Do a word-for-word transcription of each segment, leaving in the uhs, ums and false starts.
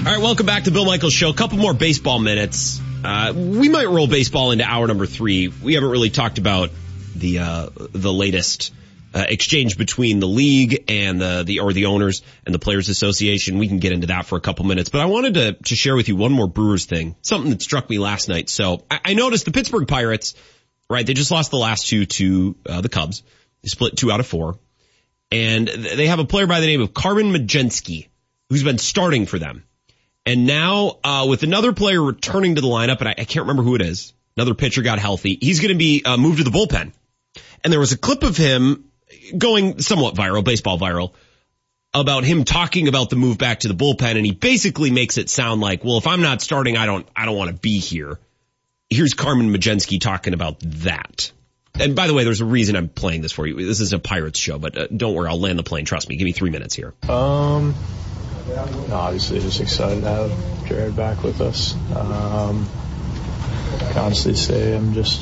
All right, welcome back to Bill Michaels Show. A couple more baseball minutes. Uh, we might roll baseball into hour number three. We haven't really talked about the uh, the latest uh, exchange between the league and the, the or the owners and the Players Association. We can get into that for a couple minutes. But I wanted to, to share with you one more Brewers thing, something that struck me last night. So I, I noticed the Pittsburgh Pirates, right, they just lost the last two to uh, the Cubs. They split two out of four. And they have a player by the name of Carmen Mlodzinski, who's been starting for them. And now, uh, with another player returning to the lineup, and I, I can't remember who it is, another pitcher got healthy, he's going to be uh, moved to the bullpen. And there was a clip of him going somewhat viral, baseball viral, about him talking about the move back to the bullpen. And he basically makes it sound like, well, if I'm not starting, I don't, I don't want to be here. Here's Carmen Mlodzinski talking about that. And by the way, there's a reason I'm playing this for you. This is a Pirates show, but uh, don't worry, I'll land the plane. Trust me. Give me three minutes here. Um... No, obviously just excited to have Jared back with us. Um, I can honestly say I'm just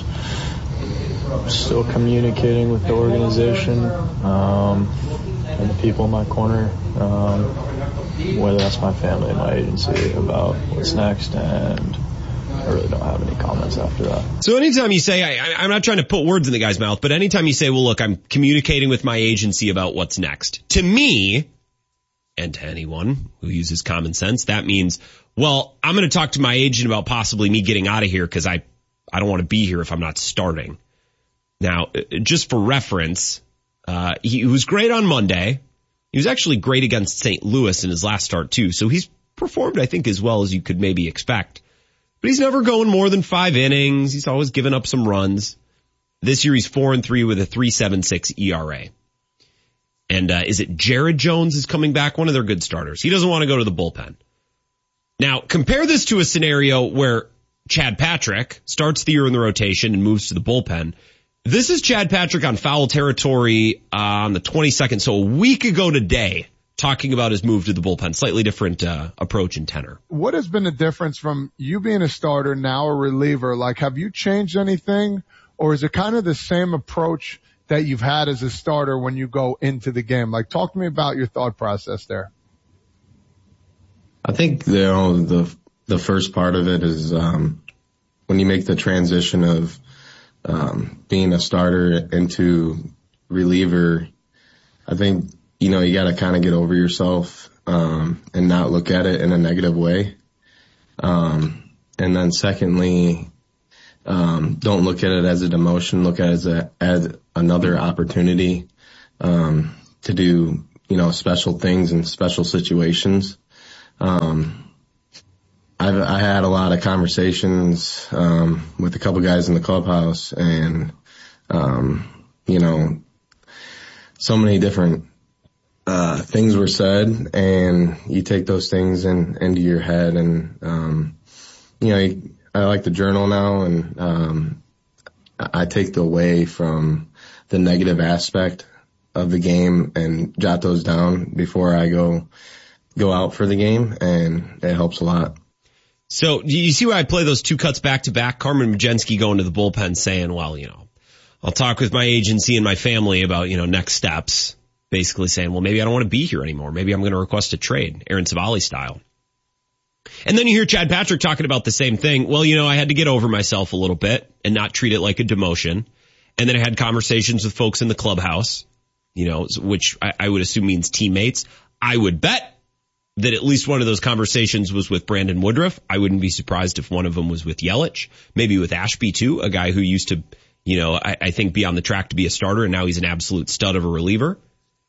still communicating with the organization um, and the people in my corner, um, whether that's my family and my agency, about what's next, and I really don't have any comments after that. So anytime you say, I, I'm not trying to put words in the guy's mouth, but anytime you say, well, look, I'm communicating with my agency about what's next, to me, and to anyone who uses common sense, that means, well, I'm going to talk to my agent about possibly me getting out of here because I, I don't want to be here if I'm not starting. Now, just for reference, uh, he was great on Monday. He was actually great against Saint Louis in his last start too. So he's performed, I think, as well as you could maybe expect. But he's never going more than five innings. He's always given up some runs. This year he's four and three with a three point seven six E R A. And uh, is it Jared Jones is coming back? One of their good starters. He doesn't want to go to the bullpen. Now, compare this to a scenario where Chad Patrick starts the year in the rotation and moves to the bullpen. This is Chad Patrick on foul territory uh, on the twenty-second, so a week ago today, talking about his move to the bullpen. Slightly different uh, approach and tenor. What has been the difference from you being a starter, now a reliever? Like, have you changed anything, or is it kind of the same approach that you've had as a starter when you go into the game? Like, talk to me about your thought process there. I think, you know, the, the first part of it is, um, when you make the transition of, um, being a starter into reliever, I think, you know, you got to kind of get over yourself, um, and not look at it in a negative way. Um, and then secondly, Um, don't look at it as a demotion. Look at it as a, as another opportunity, um, to do, you know, special things in special situations. Um, I've, I had a lot of conversations, um, with a couple guys in the clubhouse, and, um, you know, so many different, uh, things were said, and you take those things in, into your head, and, um, you know, you, I like to journal now, and um I take away from the negative aspect of the game and jot those down before I go go out for the game, and it helps a lot. So do you see why I play those two cuts back to back? Carmen Mlodzinski going to the bullpen saying, well, you know, I'll talk with my agency and my family about, you know, next steps. Basically saying, well, maybe I don't want to be here anymore. Maybe I'm going to request a trade, Aaron Savali style. And then you hear Chad Patrick talking about the same thing. Well, you know, I had to get over myself a little bit and not treat it like a demotion. And then I had conversations with folks in the clubhouse, you know, which I, I would assume means teammates. I would bet that at least one of those conversations was with Brandon Woodruff. I wouldn't be surprised if one of them was with Yelich, maybe with Ashby too, a guy who used to, you know, I, I think be on the track to be a starter, and now he's an absolute stud of a reliever.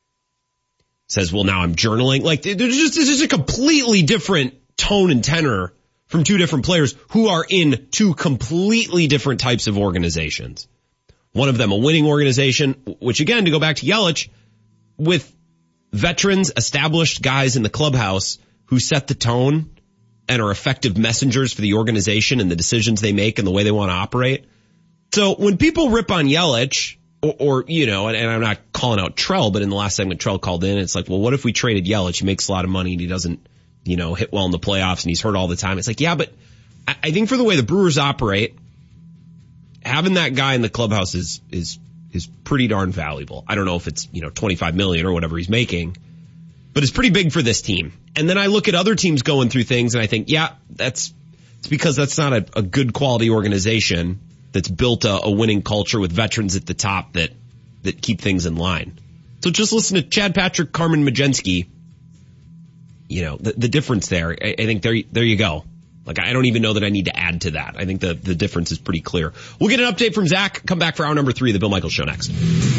Says, well, now I'm journaling. Like, there's just, this is a completely different tone and tenor from two different players who are in two completely different types of organizations. One of them a winning organization, which again, to go back to Yelich, with veterans, established guys in the clubhouse who set the tone and are effective messengers for the organization and the decisions they make and the way they want to operate. So when people rip on Yelich, or, or you know, and, and I'm not calling out Trell, but in the last segment Trell called in, it's like, well, what if we traded Yelich? He makes a lot of money and he doesn't, you know, hit well in the playoffs, and he's hurt all the time. It's like, yeah, but I, I think for the way the Brewers operate, having that guy in the clubhouse is, is, is pretty darn valuable. I don't know if it's, you know, twenty-five million or whatever he's making, but it's pretty big for this team. And then I look at other teams going through things and I think, yeah, that's, it's because that's not a, a good quality organization that's built a, a winning culture with veterans at the top that, that keep things in line. So just listen to Chad Patrick, Carmen Mlodzinski. You know, the, the difference there, I, I think there, there you go. Like, I don't even know that I need to add to that. I think the, the difference is pretty clear. We'll get an update from Zach. Come back for hour number three of the Bill Michaels Show next.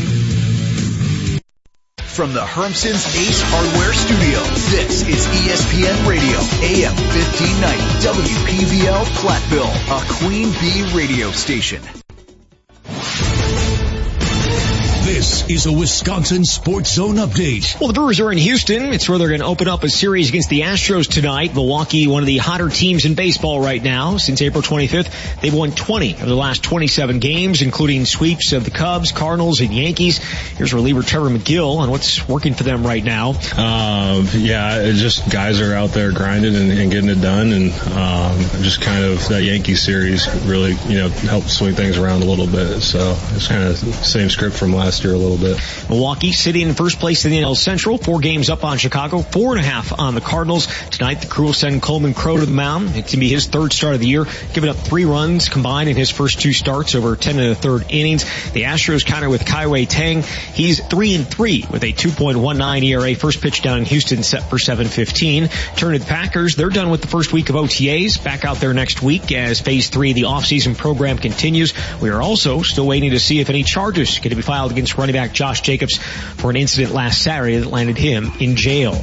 From the Hermson's Ace Hardware Studio, this is E S P N Radio, A M fifteen ninety, W P V L Platteville, a Queen Bee radio station. This is a Wisconsin Sports Zone update. Well, the Brewers are in Houston. It's where they're going to open up a series against the Astros tonight. Milwaukee, one of the hotter teams in baseball right now. Since April twenty-fifth, they've won twenty of the last twenty-seven games, including sweeps of the Cubs, Cardinals, and Yankees. Here's reliever Trevor McGill on what's working for them right now. Um, yeah, it just guys are out there grinding and, and getting it done, and um, just kind of that Yankees series really, you know, helped swing things around a little bit. So it's kind of the same script from last year a little bit. Milwaukee sitting in first place in the N L Central, four games up on Chicago, four and a half on the Cardinals. Tonight, the crew will send Coleman Crow to the mound. It can be his third start of the year, giving up three runs combined in his first two starts over ten and a third innings. The Astros counter with Kai-Wei Tang. He's three and three with a two point one nine E R A. First pitch down in Houston set for seven fifteen. Turn to the Packers. They're done with the first week of O T As. Back out there next week as phase three of the offseason program continues. We are also still waiting to see if any charges can be filed against running back Josh Jacobs for an incident last Saturday that landed him in jail.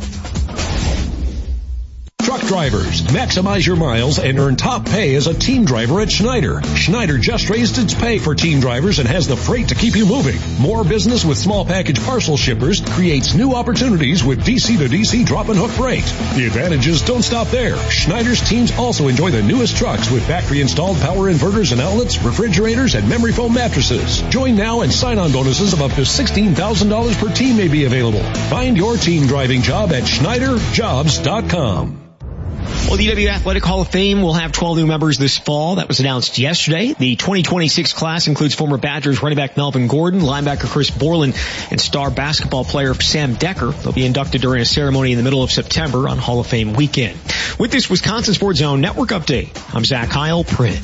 Truck drivers, maximize your miles and earn top pay as a team driver at Schneider. Schneider just raised its pay for team drivers and has the freight to keep you moving. More business with small package parcel shippers creates new opportunities with D C to D C drop and hook freight. The advantages don't stop there. Schneider's teams also enjoy the newest trucks with factory installed power inverters and outlets, refrigerators, and memory foam mattresses. Join now and sign-on bonuses of up to sixteen thousand dollars per team may be available. Find your team driving job at Schneider Jobs dot com. Well, the U W Athletic Hall of Fame will have twelve new members this fall. That was announced yesterday. The twenty twenty-six class includes former Badgers running back Melvin Gordon, linebacker Chris Borland, and star basketball player Sam Decker. They'll be inducted during a ceremony in the middle of September on Hall of Fame weekend. With this Wisconsin Sports Zone Network update, I'm Zach Heil, Print.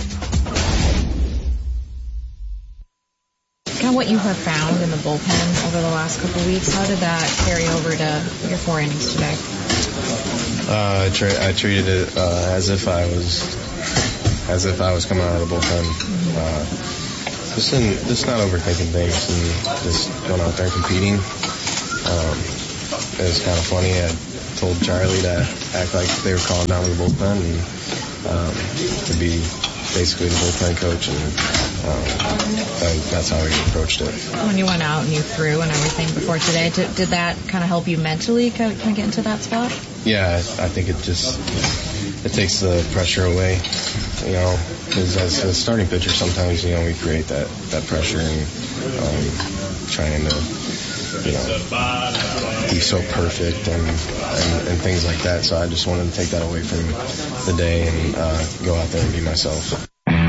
Kind of what you have found in the bullpen over the last couple of weeks, how did that carry over to your four innings today? Uh, I, tra- I treated it uh, as if I was as if I was coming out of the bullpen. Uh, just in, just not overthinking things and just going out there and competing. Um, it was kind of funny. I told Charlie to act like they were calling down to the bullpen and um, to be basically the bullpen coach, and um, and that's how we approached it. When you went out and you threw and everything before today, did, did that kind of help you mentally kind of get into that spot? Yeah, I, I think it just it takes the pressure away, you know, because as a starting pitcher, sometimes, you know, we create that, that pressure and um, trying to, you know, be so perfect and, and, and things like that. So I just wanted to take that away from the day and uh, go out there and be myself.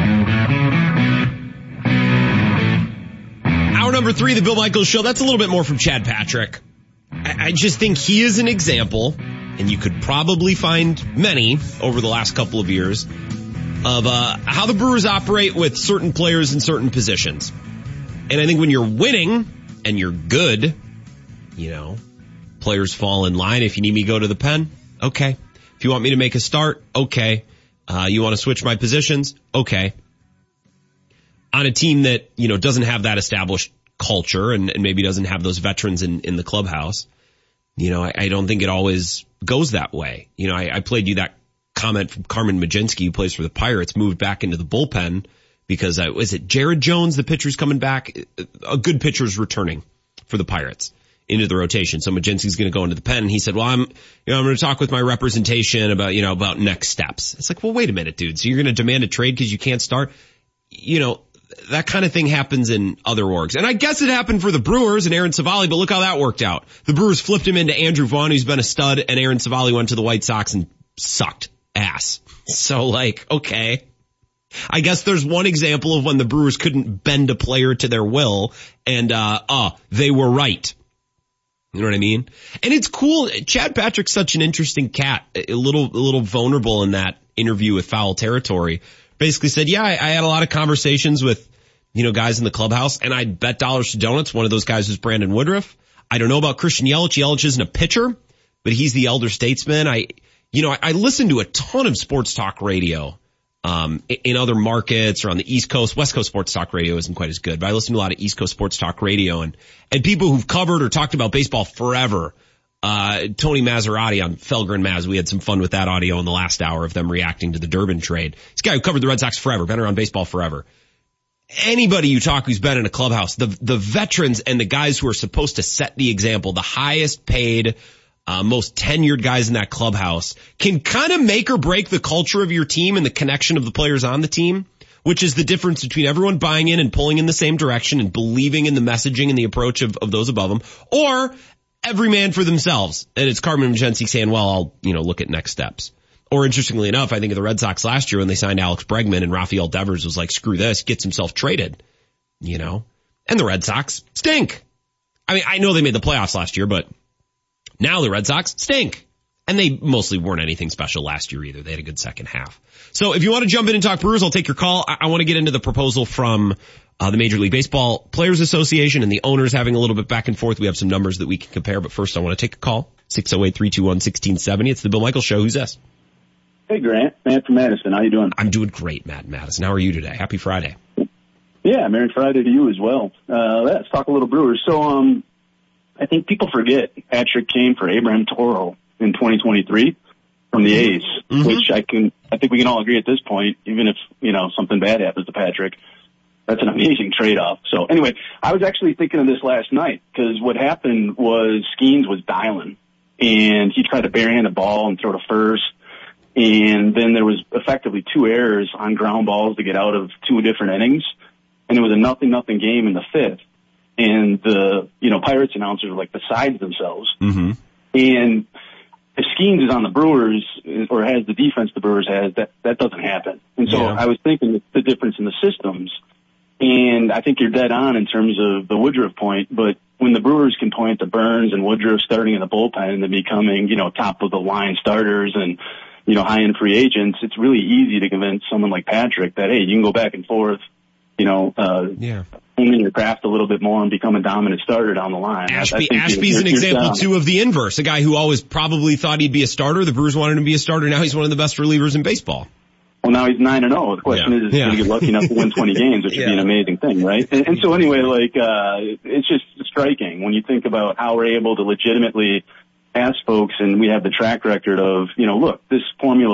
Hour number three of the Bill Michaels Show. That's a little bit more from Chad Patrick. I, I just think he is an example, and you could probably find many over the last couple of years, of uh, how the Brewers operate with certain players in certain positions. And I think when you're winning and you're good, you know, players fall in line. If you need me to go to the pen, okay. If you want me to make a start, okay. Uh, you want to switch my positions, okay. On a team that, you know, doesn't have that established culture and, and maybe doesn't have those veterans in, in the clubhouse, you know, I, I don't think it always goes that way. You know, I, I played you that comment from Carmen Mlodzinski, who plays for the Pirates, moved back into the bullpen because, uh, was it Jared Jones, the pitcher's coming back? A good pitcher's returning for the Pirates into the rotation. So Mlodzinski's going to go into the pen. And he said, well, I'm, you know, I'm going to talk with my representation about, you know, about next steps. It's like, well, wait a minute, dude. So you're going to demand a trade because you can't start? You know, that kind of thing happens in other orgs. And I guess it happened for the Brewers and Aaron Savali, but look how that worked out. The Brewers flipped him into Andrew Vaughn, who's been a stud, and Aaron Savali went to the White Sox and sucked ass. So, like, okay. I guess there's one example of when the Brewers couldn't bend a player to their will, and, uh, uh, they were right. You know what I mean? And it's cool. Chad Patrick's such an interesting cat, a little, a little vulnerable in that interview with Foul Territory. Basically said, yeah, I, I had a lot of conversations with, you know, guys in the clubhouse, and I'd bet dollars to donuts. One of those guys was Brandon Woodruff. I don't know about Christian Yelich. Yelich isn't a pitcher, but he's the elder statesman. I, you know, I, I listen to a ton of sports talk radio, um, in other markets or on the East Coast. West Coast sports talk radio isn't quite as good, but I listen to a lot of East Coast sports talk radio and, and people who've covered or talked about baseball forever. Uh, Tony Maserati on Felger and Maz. We had some fun with that audio in the last hour of them reacting to the Durbin trade. This guy who covered the Red Sox forever, been around baseball forever. Anybody you talk who's been in a clubhouse, the, the veterans and the guys who are supposed to set the example, the highest paid, uh, most tenured guys in that clubhouse can kind of make or break the culture of your team and the connection of the players on the team, which is the difference between everyone buying in and pulling in the same direction and believing in the messaging and the approach of, of those above them, or every man for themselves. And it's Carmen Mlodzinski saying, well, I'll, you know, look at next steps. Or interestingly enough, I think of the Red Sox last year when they signed Alex Bregman and Rafael Devers was like, screw this, gets himself traded, you know, and the Red Sox stink. I mean, I know they made the playoffs last year, but now the Red Sox stink. And they mostly weren't anything special last year either. They had a good second half. So if you want to jump in and talk Brewers, I'll take your call. I, I want to get into the proposal from uh, the Major League Baseball Players Association and the owners having a little bit back and forth. We have some numbers that we can compare, but first I want to take a call. six oh eight, three two one, one six seven oh. It's the Bill Michaels Show. Who's this? Hey, Grant. Matt from Madison. How you doing? I'm doing great, Matt Madison. How are you today? Happy Friday. Yeah, Merry Friday to you as well. Uh, let's talk a little Brewers. So, um, I think people forget Patrick came for Abraham Toro in twenty twenty-three from the A's, mm-hmm. which I can, I think we can all agree at this point, even if, you know, something bad happens to Patrick, that's an amazing trade-off. So anyway, I was actually thinking of this last night because what happened was Skeens was dialing and he tried to barehand the ball and throw to first. And then there was effectively two errors on ground balls to get out of two different innings. And it was a nothing, nothing game in the fifth. And the, you know, Pirates announcers were like beside themselves. Mm-hmm. And if Skeens is on the Brewers or has the defense the Brewers has, that, that doesn't happen. And so yeah. I was thinking the difference in the systems. And I think you're dead on in terms of the Woodruff point. But when the Brewers can point to Burns and Woodruff starting in the bullpen and then becoming, you know, top of the line starters and, you know, high-end free agents, it's really easy to convince someone like Patrick that, hey, you can go back and forth, you know, uh, yeah. honing your craft a little bit more and become a dominant starter down the line. Ashby, Ashby's an example, too, of the inverse. A guy who always probably thought he'd be a starter. The Brewers wanted him to be a starter. Now he's one of the best relievers in baseball. Well, now he's nine and oh. The question yeah. is, is yeah. he going to get lucky enough to win twenty games, which yeah. would be an amazing thing, right? And, and so anyway, like, uh, it's just striking when you think about how we're able to legitimately ask folks, and we have the track record of, you know, look, this formula